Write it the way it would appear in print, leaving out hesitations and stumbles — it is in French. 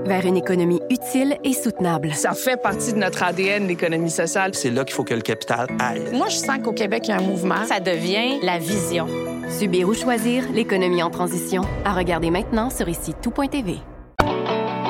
vers une économie utile et soutenable. Ça fait partie de notre ADN, l'économie sociale. C'est là qu'il faut que le capital aille. Moi, je sens qu'au Québec, il y a un mouvement. Ça devient la vision. Subir ou choisir l'économie en transition. À regarder maintenant sur ici tout.tv.